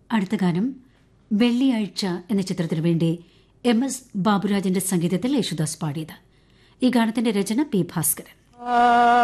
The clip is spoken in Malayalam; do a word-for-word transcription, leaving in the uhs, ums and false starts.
അടുത്ത ഗാനം വെള്ളിയാഴ്ച എന്ന ചിത്രത്തിനു വേണ്ടി എം എസ് ബാബുരാജിന്റെ സംഗീതത്തിൽ യേശുദാസ് പാടിയത്. ഈ ഗാനത്തിന്റെ രചന പി ഭാസ്കരൻ.